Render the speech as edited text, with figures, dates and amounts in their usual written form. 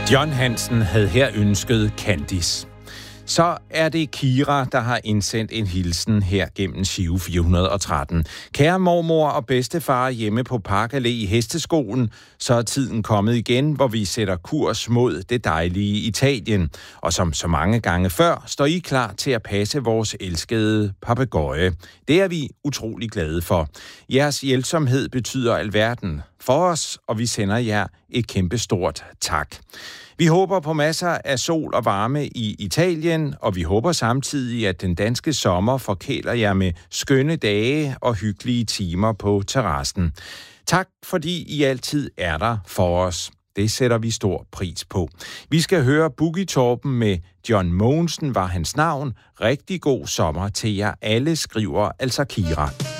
John Hansen havde her ønsket Candice. Så er det Kira, der har indsendt en hilsen her gennem Giro 413. Kære mormor og bedstefar hjemme på Park Allé i Hesteskolen, så er tiden kommet igen, hvor vi sætter kurs mod det dejlige Italien. Og som så mange gange før, står I klar til at passe vores elskede papegøje. Det er vi utrolig glade for. Jeres hjælpsomhed betyder alverden for os, og vi sender jer et kæmpestort tak. Vi håber på masser af sol og varme i Italien, og vi håber samtidig, at den danske sommer forkæler jer med skønne dage og hyggelige timer på terrassen. Tak, fordi I altid er der for os. Det sætter vi stor pris på. Vi skal høre Boogie Torben med John Mogensen var hans navn. Rigtig god sommer til jer alle, skriver altså Kira.